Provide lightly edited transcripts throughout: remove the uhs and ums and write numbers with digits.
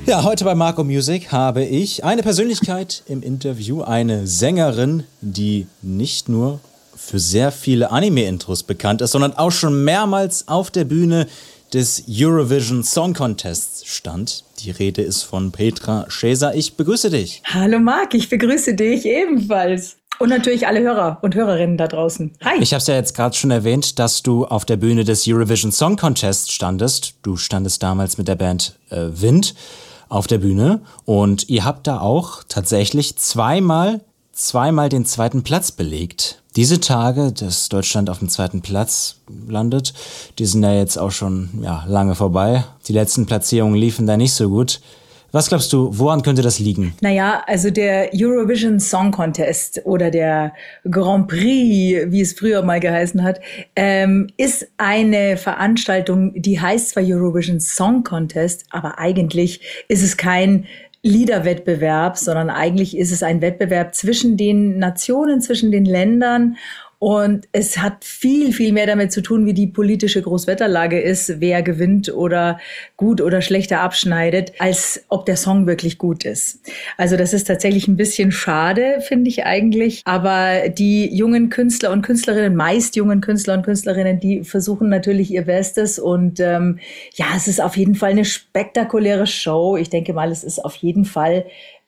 Ja, heute bei Marco Music habe ich eine Persönlichkeit im Interview, eine Sängerin, die nicht nur für sehr viele Anime-Intros bekannt ist, sondern auch schon mehrmals auf der Bühne des Eurovision Song Contests stand. Die Rede ist von Petra Scheser. Ich begrüße dich. Hallo Marc, ich begrüße dich ebenfalls. Und natürlich alle Hörer und Hörerinnen da draußen. Hi. Ich habe es ja jetzt gerade schon erwähnt, dass du auf der Bühne des Eurovision Song Contest standest. Du standest damals mit der Band Wind auf der Bühne und ihr habt da auch tatsächlich zweimal den zweiten Platz belegt. Diese Tage, dass Deutschland auf dem zweiten Platz landet, die sind ja jetzt auch schon lange vorbei. Die letzten Platzierungen liefen da nicht so gut. Was glaubst du, woran könnte das liegen? Naja, also der Eurovision Song Contest oder der Grand Prix, wie es früher mal geheißen hat, ist eine Veranstaltung, die heißt zwar Eurovision Song Contest, aber eigentlich ist es kein Liederwettbewerb, sondern eigentlich ist es ein Wettbewerb zwischen den Nationen, zwischen den Ländern. Und es hat viel, viel mehr damit zu tun, wie die politische Großwetterlage ist, wer gewinnt oder gut oder schlechter abschneidet, als ob der Song wirklich gut ist. Also das ist tatsächlich ein bisschen schade, finde ich eigentlich. Aber die jungen Künstler und Künstlerinnen, meist jungen Künstler und Künstlerinnen, die versuchen natürlich ihr Bestes. Und es ist auf jeden Fall eine spektakuläre Show. Ich denke mal, es ist auf jeden Fall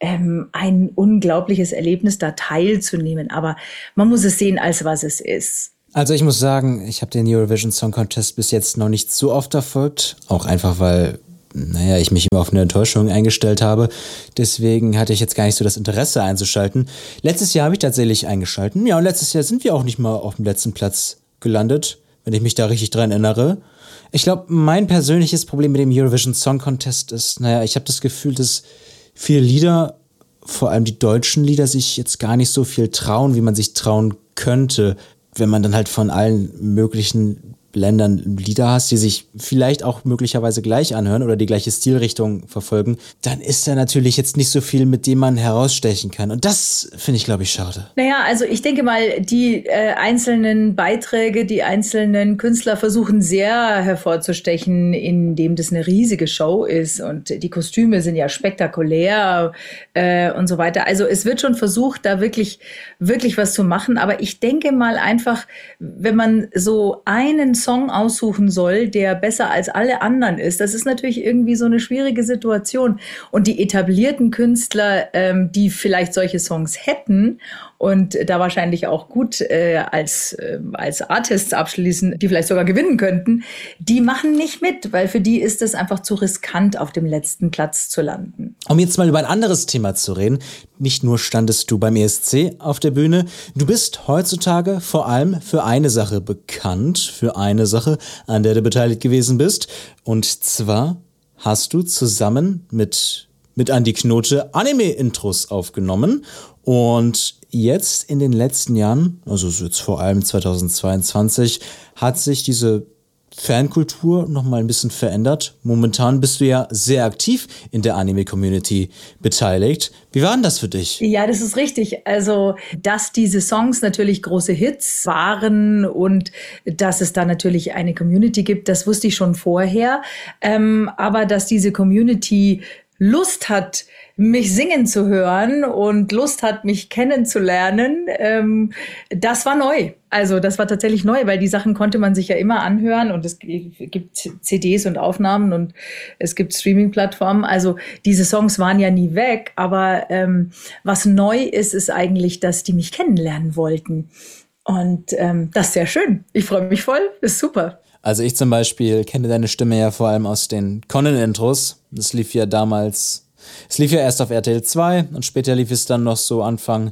ein unglaubliches Erlebnis, da teilzunehmen. Aber man muss es sehen, als was es ist. Also ich muss sagen, ich habe den Eurovision Song Contest bis jetzt noch nicht so oft verfolgt. Auch einfach, weil ich mich immer auf eine Enttäuschung eingestellt habe. Deswegen hatte ich jetzt gar nicht so das Interesse einzuschalten. Letztes Jahr habe ich tatsächlich eingeschalten. Ja, und letztes Jahr sind wir auch nicht mal auf dem letzten Platz gelandet, wenn ich mich da richtig dran erinnere. Ich glaube, mein persönliches Problem mit dem Eurovision Song Contest ist, ich habe das Gefühl, dass viele Lieder, vor allem die deutschen Lieder, sich jetzt gar nicht so viel trauen, wie man sich trauen könnte, wenn man dann halt von allen möglichen Ländern Lieder hast, die sich vielleicht auch möglicherweise gleich anhören oder die gleiche Stilrichtung verfolgen, dann ist da natürlich jetzt nicht so viel, mit dem man herausstechen kann. Und das finde ich, glaube ich, schade. Naja, also ich denke mal, die einzelnen Beiträge, die einzelnen Künstler versuchen sehr hervorzustechen, indem das eine riesige Show ist und die Kostüme sind ja spektakulär und so weiter. Also es wird schon versucht, da wirklich, wirklich was zu machen. Aber ich denke mal einfach, wenn man so einen Song aussuchen soll, der besser als alle anderen ist. Das ist natürlich irgendwie so eine schwierige Situation. Und die etablierten Künstler, die vielleicht solche Songs hätten und da wahrscheinlich auch gut als Artists abschließen, die vielleicht sogar gewinnen könnten, die machen nicht mit, weil für die ist es einfach zu riskant, auf dem letzten Platz zu landen. Um jetzt mal über ein anderes Thema zu reden, nicht nur standest du beim ESC auf der Bühne, du bist heutzutage vor allem für eine Sache bekannt, für eine Sache, an der du beteiligt gewesen bist. Und zwar hast du zusammen mit Andi Knote Anime-Intros aufgenommen. Und jetzt in den letzten Jahren, also jetzt vor allem 2022, hat sich diese Fankultur noch mal ein bisschen verändert. Momentan bist du ja sehr aktiv in der Anime-Community beteiligt. Wie war denn das für dich? Ja, das ist richtig. Also, dass diese Songs natürlich große Hits waren und dass es da natürlich eine Community gibt, das wusste ich schon vorher. Aber dass diese Community Lust hat, mich singen zu hören und Lust hat, mich kennenzulernen, das war neu. Also das war tatsächlich neu, weil die Sachen konnte man sich ja immer anhören und es gibt CDs und Aufnahmen und es gibt Streaming-Plattformen. Also diese Songs waren ja nie weg, aber was neu ist, ist eigentlich, dass die mich kennenlernen wollten. Und das ist sehr schön. Ich freue mich voll, ist super. Also ich zum Beispiel kenne deine Stimme ja vor allem aus den Conan-Intros. Das lief ja erst auf RTL 2 und später lief es dann noch so Anfang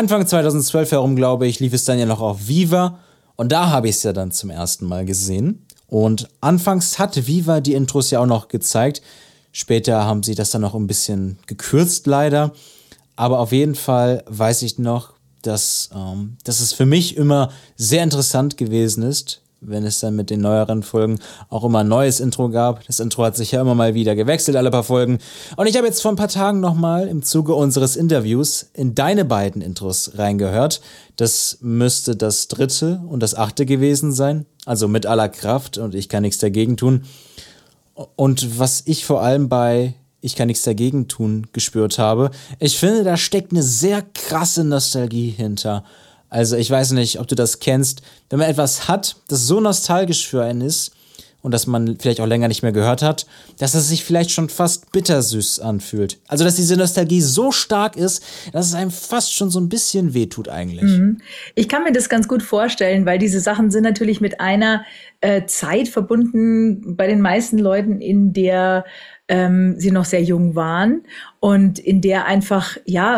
2012 herum, glaube ich, lief es dann ja noch auf Viva. Und da habe ich es ja dann zum ersten Mal gesehen. Und anfangs hatte Viva die Intros ja auch noch gezeigt. Später haben sie das dann noch ein bisschen gekürzt, leider. Aber auf jeden Fall weiß ich noch, dass es für mich immer sehr interessant gewesen ist, wenn es dann mit den neueren Folgen auch immer ein neues Intro gab. Das Intro hat sich ja immer mal wieder gewechselt, alle paar Folgen. Und ich habe jetzt vor ein paar Tagen nochmal im Zuge unseres Interviews in deine beiden Intros reingehört. Das müsste das 3. und das 8. gewesen sein. Also mit aller Kraft und ich kann nichts dagegen tun. Und was ich vor allem bei Ich kann nichts dagegen tun gespürt habe. Ich finde, da steckt eine sehr krasse Nostalgie hinter. Also ich weiß nicht, ob du das kennst. Wenn man etwas hat, das so nostalgisch für einen ist und das man vielleicht auch länger nicht mehr gehört hat, dass es sich vielleicht schon fast bittersüß anfühlt. Also dass diese Nostalgie so stark ist, dass es einem fast schon so ein bisschen wehtut eigentlich. Ich kann mir das ganz gut vorstellen, weil diese Sachen sind natürlich mit einer Zeit verbunden bei den meisten Leuten, in der sie noch sehr jung waren und in der einfach,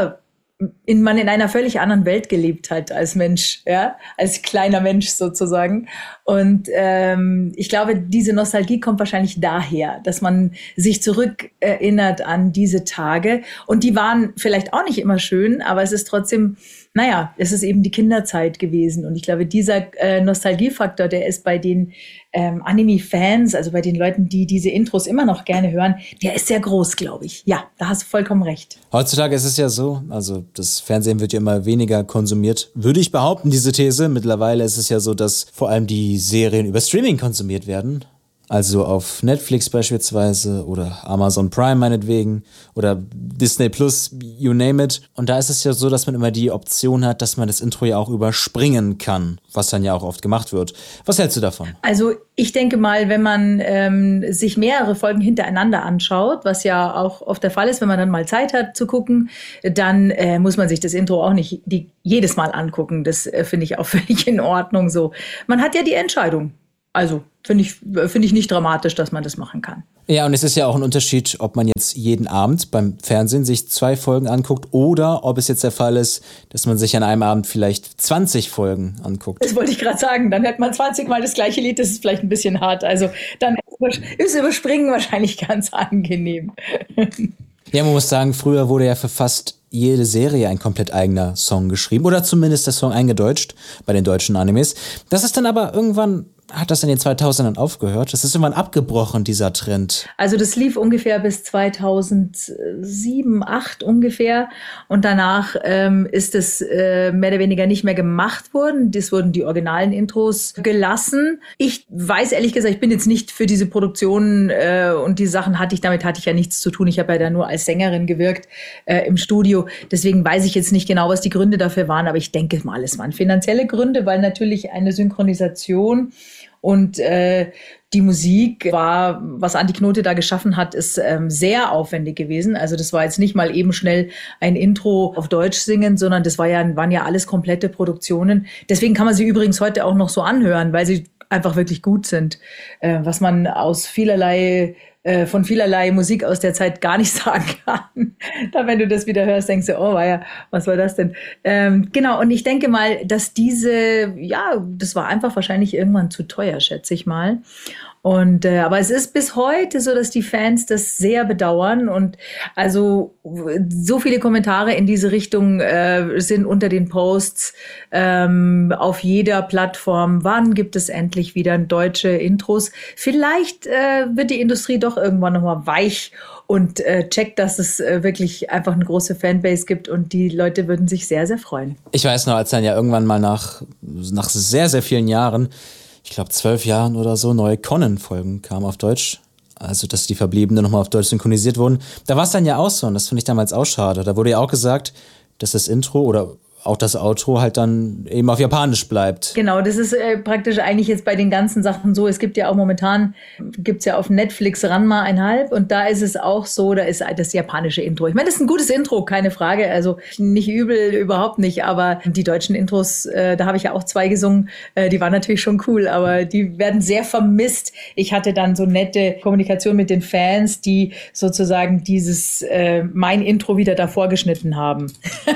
man in einer völlig anderen Welt gelebt hat als Mensch, als kleiner Mensch sozusagen. Und ich glaube, diese Nostalgie kommt wahrscheinlich daher, dass man sich zurückerinnert an diese Tage. Und die waren vielleicht auch nicht immer schön, aber es ist trotzdem, es ist eben die Kinderzeit gewesen. Und ich glaube, dieser Nostalgiefaktor, der ist bei den Anime-Fans, also bei den Leuten, die diese Intros immer noch gerne hören, der ist sehr groß, glaube ich. Ja, da hast du vollkommen recht. Heutzutage ist es ja so, also das Fernsehen wird ja immer weniger konsumiert, würde ich behaupten, diese These. Mittlerweile ist es ja so, dass vor allem die Serien über Streaming konsumiert werden. Also auf Netflix beispielsweise oder Amazon Prime meinetwegen oder Disney Plus, you name it. Und da ist es ja so, dass man immer die Option hat, dass man das Intro ja auch überspringen kann, was dann ja auch oft gemacht wird. Was hältst du davon? Also ich denke mal, wenn man sich mehrere Folgen hintereinander anschaut, was ja auch oft der Fall ist, wenn man dann mal Zeit hat zu gucken, dann muss man sich das Intro auch nicht jedes Mal angucken. Das finde ich auch völlig in Ordnung so. Man hat ja die Entscheidung. Also finde ich nicht dramatisch, dass man das machen kann. Ja, und es ist ja auch ein Unterschied, ob man jetzt jeden Abend beim Fernsehen sich 2 Folgen anguckt oder ob es jetzt der Fall ist, dass man sich an einem Abend vielleicht 20 Folgen anguckt. Das wollte ich gerade sagen. Dann hört man 20 Mal das gleiche Lied, das ist vielleicht ein bisschen hart. Also dann ist Überspringen wahrscheinlich ganz angenehm. Ja, man muss sagen, früher wurde ja für fast jede Serie ein komplett eigener Song geschrieben oder zumindest der Song eingedeutscht bei den deutschen Animes. Das ist dann aber irgendwann, hat das in den 2000ern aufgehört? Das ist irgendwann abgebrochen, dieser Trend. Also das lief ungefähr bis 2007, 2008 ungefähr. Und danach ist es mehr oder weniger nicht mehr gemacht worden. Das wurden die originalen Intros gelassen. Ich weiß ehrlich gesagt, ich bin jetzt nicht für diese Produktionen und die Sachen damit hatte ich ja nichts zu tun. Ich habe ja da nur als Sängerin gewirkt im Studio. Deswegen weiß ich jetzt nicht genau, was die Gründe dafür waren. Aber ich denke mal, es waren finanzielle Gründe, weil natürlich eine Synchronisation und die Musik war, was Antti Knote da geschaffen hat, ist sehr aufwendig gewesen. Also das war jetzt nicht mal eben schnell ein Intro auf Deutsch singen, sondern das waren ja alles komplette Produktionen. Deswegen kann man sie übrigens heute auch noch so anhören, weil sie einfach wirklich gut sind. Was man von vielerlei Musik aus der Zeit gar nicht sagen kann. Da, wenn du das wieder hörst, denkst du, oh, was war das denn? Genau, und ich denke mal, dass das war einfach wahrscheinlich irgendwann zu teuer, schätze ich mal. Und aber es ist bis heute so, dass die Fans das sehr bedauern und also so viele Kommentare in diese Richtung sind unter den Posts auf jeder Plattform. Wann gibt es endlich wieder deutsche Intros? Vielleicht wird die Industrie doch irgendwann nochmal weich und checkt, dass es wirklich einfach eine große Fanbase gibt und die Leute würden sich sehr, sehr freuen. Ich weiß noch, als dann ja irgendwann mal nach sehr, sehr vielen Jahren, ich glaube 12 Jahren oder so, neue Conan-Folgen kamen auf Deutsch. Also, dass die Verbliebenen nochmal auf Deutsch synchronisiert wurden. Da war es dann ja auch so und das finde ich damals auch schade. Da wurde ja auch gesagt, dass das Intro oder auch das Outro halt dann eben auf Japanisch bleibt. Genau, das ist praktisch eigentlich jetzt bei den ganzen Sachen so. Es gibt ja auch momentan, gibt's ja auf Netflix Ranma 1,5 und da ist es auch so, da ist das japanische Intro. Ich meine, das ist ein gutes Intro, keine Frage. Also nicht übel, überhaupt nicht. Aber die deutschen Intros, da habe ich ja auch 2 gesungen, die waren natürlich schon cool, aber die werden sehr vermisst. Ich hatte dann so nette Kommunikation mit den Fans, die sozusagen dieses mein Intro wieder davor geschnitten haben.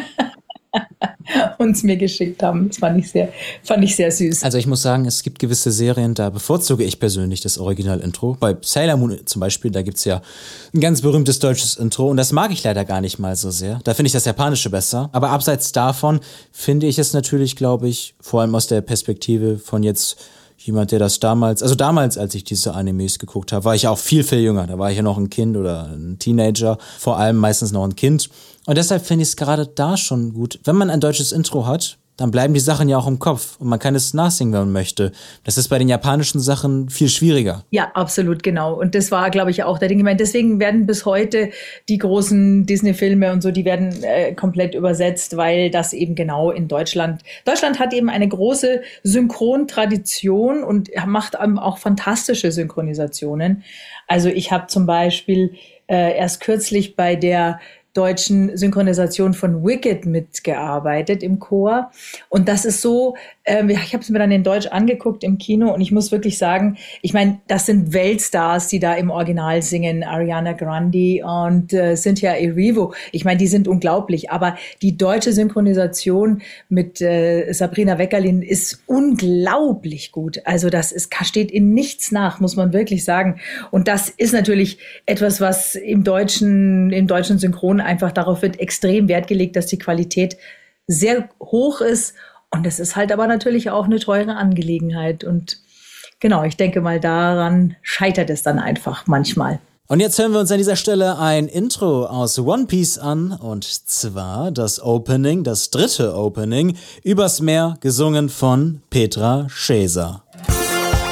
Uns mir geschickt haben. Das fand ich sehr süß. Also ich muss sagen, es gibt gewisse Serien, da bevorzuge ich persönlich das Original-Intro. Bei Sailor Moon zum Beispiel, da gibt's ja ein ganz berühmtes deutsches Intro und das mag ich leider gar nicht mal so sehr. Da finde ich das Japanische besser. Aber abseits davon finde ich es natürlich, glaube ich, vor allem aus der Perspektive von jetzt jemand, der das damals, als ich diese Animes geguckt habe, war ich auch viel, viel jünger. Da war ich ja noch ein Kind oder ein Teenager, vor allem meistens noch ein Kind. Und deshalb finde ich es gerade da schon gut, wenn man ein deutsches Intro hat, dann bleiben die Sachen ja auch im Kopf und man kann es nachsingen, wenn man möchte. Das ist bei den japanischen Sachen viel schwieriger. Ja, absolut, genau. Und das war, glaube ich, auch der Ding. Ich meine, deswegen werden bis heute die großen Disney-Filme und so, die werden komplett übersetzt, weil das eben genau in Deutschland hat eben eine große Synchrontradition und macht auch fantastische Synchronisationen. Also ich habe zum Beispiel erst kürzlich bei der deutschen Synchronisation von Wicked mitgearbeitet im Chor. Und das ist so, ich habe es mir dann in Deutsch angeguckt im Kino und ich muss wirklich sagen, ich meine, das sind Weltstars, die da im Original singen, Ariana Grande und Cynthia Erivo. Ich meine, die sind unglaublich, aber die deutsche Synchronisation mit Sabrina Weckerlin ist unglaublich gut. Also steht in nichts nach, muss man wirklich sagen. Und das ist natürlich etwas, was im deutschen Synchron einfach darauf wird extrem Wert gelegt, dass die Qualität sehr hoch ist. Und es ist halt aber natürlich auch eine teure Angelegenheit. Und genau, ich denke mal, daran scheitert es dann einfach manchmal. Und jetzt hören wir uns an dieser Stelle ein Intro aus One Piece an. Und zwar das Opening, das dritte Opening, Übers Meer, gesungen von Petra Scheser.